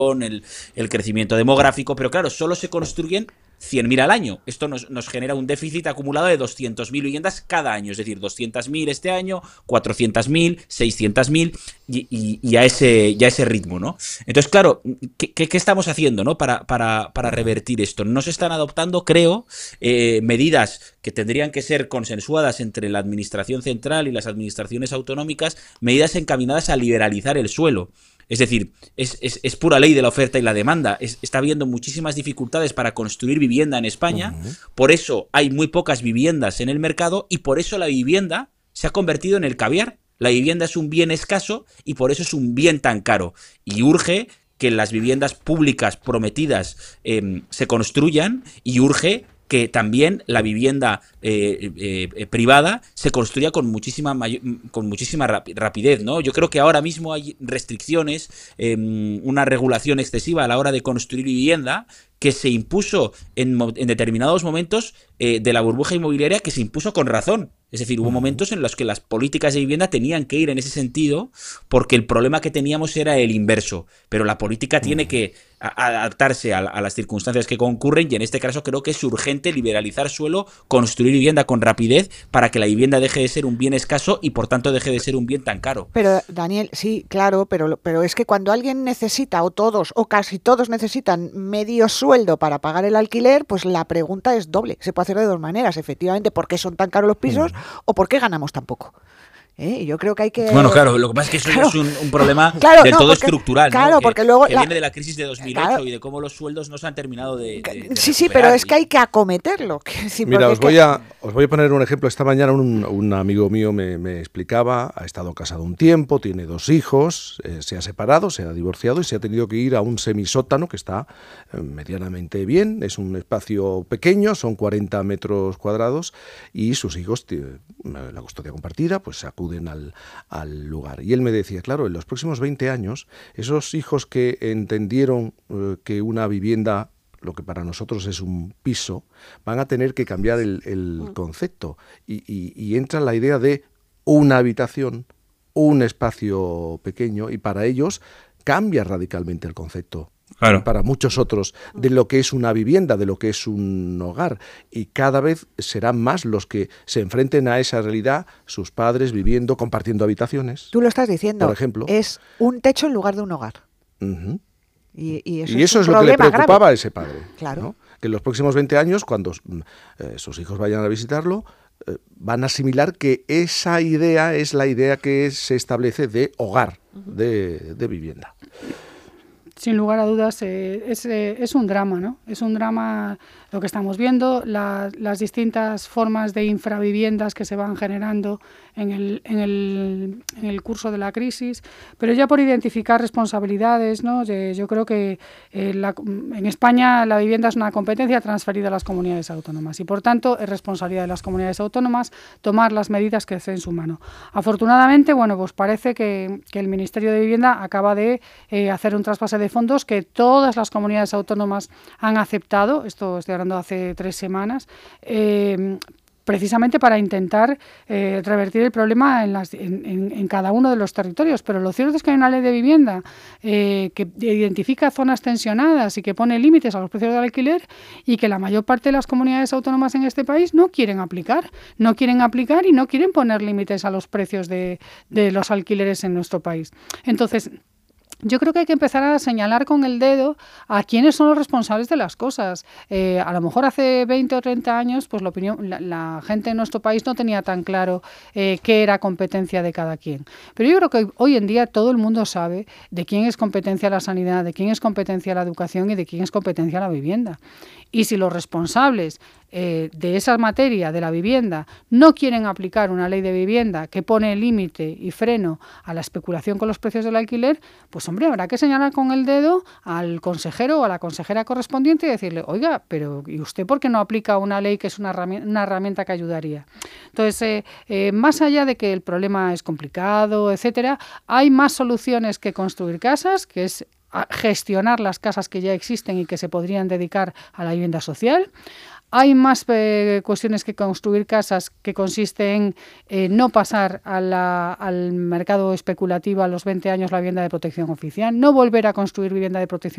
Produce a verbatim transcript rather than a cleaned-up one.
el, el crecimiento demográfico, pero claro, solo se construyen cien mil al año. Esto nos, nos genera un déficit acumulado de doscientas mil viviendas cada año, es decir, doscientas mil este año, cuatrocientas mil, seiscientas mil y, y, y, a ese, y a ese ritmo, ¿no? Entonces, claro, ¿qué, qué, qué estamos haciendo, ¿no? para, para, para revertir esto? No se están adoptando, creo, eh, medidas que tendrían que ser consensuadas entre la administración central y las administraciones autonómicas, medidas encaminadas a liberalizar el suelo. Es decir, es, es, es pura ley de la oferta y la demanda. Es, está habiendo muchísimas dificultades para construir vivienda en España. Uh-huh. Por eso hay muy pocas viviendas en el mercado y por eso la vivienda se ha convertido en el caviar. La vivienda es un bien escaso y por eso es un bien tan caro. Y urge que las viviendas públicas prometidas eh, se construyan y urge que también la vivienda eh, eh, privada se construya con muchísima mayor, con muchísima rapidez, ¿no? Yo creo que ahora mismo hay restricciones, eh, una regulación excesiva a la hora de construir vivienda que se impuso en, en determinados momentos eh, de la burbuja inmobiliaria, que se impuso con razón. Es decir, hubo momentos en los que las políticas de vivienda tenían que ir en ese sentido porque el problema que teníamos era el inverso. Pero la política tiene que adaptarse a, a las circunstancias que concurren y en este caso creo que es urgente liberalizar suelo, construir vivienda con rapidez para que la vivienda deje de ser un bien escaso y por tanto deje de ser un bien tan caro. Pero Daniel, sí, claro, pero, pero es que cuando alguien necesita, o todos, o casi todos necesitan medio sueldo para pagar el alquiler, pues la pregunta es doble. Se puede hacer de dos maneras, efectivamente, ¿por qué son tan caros los pisos? Mm. ¿O por qué ganamos tan poco? ¿Eh? Yo creo que hay que... Bueno, claro, lo que pasa es que eso claro. es un, un problema claro, del no, todo porque, estructural, claro, ¿no? Que, porque luego que la... viene de la crisis de dos mil ocho claro. y de cómo los sueldos no se han terminado de, de, de Sí, sí, pero es que hay que acometerlo. Sí, Mira, os voy, que... a, os voy a poner un ejemplo. Esta mañana un, un amigo mío me, me explicaba, ha estado casado un tiempo, tiene dos hijos, eh, se ha separado, se ha divorciado y se ha tenido que ir a un semisótano que está eh, medianamente bien. Es un espacio pequeño, son cuarenta metros cuadrados y sus hijos, la custodia compartida, pues acuden al, al lugar. Y él me decía, claro, en los próximos veinte años, esos hijos que entendieron eh, que una vivienda, lo que para nosotros es un piso, van a tener que cambiar el, el concepto. Y, y, y entra la idea de una habitación, un espacio pequeño, y para ellos cambia radicalmente el concepto. Claro. Para muchos otros, de lo que es una vivienda, de lo que es un hogar. Y cada vez serán más los que se enfrenten a esa realidad, sus padres viviendo, compartiendo habitaciones. Tú lo estás diciendo, por ejemplo. Es un techo en lugar de un hogar. Uh-huh. Y, y eso, y eso es, es lo que le preocupaba grave. a ese padre. Claro. ¿no? Que en los próximos veinte años, cuando eh, sus hijos vayan a visitarlo, eh, van a asimilar que esa idea es la idea que se establece de hogar, uh-huh. de, de vivienda. Sin lugar a dudas, eh, es, eh, es un drama, ¿no? Es un drama lo que estamos viendo, la, las distintas formas de infraviviendas que se van generando en el, en, el, en el curso de la crisis, pero ya por identificar responsabilidades, ¿no? Yo, yo creo que eh, la, en España la vivienda es una competencia transferida a las comunidades autónomas y, por tanto, es responsabilidad de las comunidades autónomas tomar las medidas que esté en su mano. Afortunadamente, bueno, pues parece que, que el Ministerio de Vivienda acaba de eh, hacer un trasvase de fondos que todas las comunidades autónomas han aceptado, esto estoy hablando hace tres semanas, eh, precisamente para intentar eh, revertir el problema en, las, en, en, en cada uno de los territorios. Pero lo cierto es que hay una ley de vivienda eh, que identifica zonas tensionadas y que pone límites a los precios del alquiler y que la mayor parte de las comunidades autónomas en este país no quieren aplicar, no quieren aplicar y no quieren poner límites a los precios de, de los alquileres en nuestro país. Entonces, yo creo que hay que empezar a señalar con el dedo a quiénes son los responsables de las cosas. Eh, a lo mejor hace veinte o treinta años pues la, opinión, la, la gente en nuestro país no tenía tan claro eh, qué era competencia de cada quien. Pero yo creo que hoy, hoy en día todo el mundo sabe de quién es competencia la sanidad, de quién es competencia la educación y de quién es competencia la vivienda. Y si los responsables eh, de esa materia, de la vivienda, no quieren aplicar una ley de vivienda que pone límite y freno a la especulación con los precios del alquiler, pues hombre, habrá que señalar con el dedo al consejero o a la consejera correspondiente y decirle, oiga, pero ¿y usted por qué no aplica una ley que es una herramienta, una herramienta que ayudaría? Entonces, eh, eh, más allá de que el problema es complicado, etcétera, hay más soluciones que construir casas, que es a gestionar las casas que ya existen y que se podrían dedicar a la vivienda social. Hay más eh, cuestiones que construir casas que consiste en eh, no pasar a la, al mercado especulativo a los veinte años la vivienda de protección oficial, no volver a construir vivienda de protección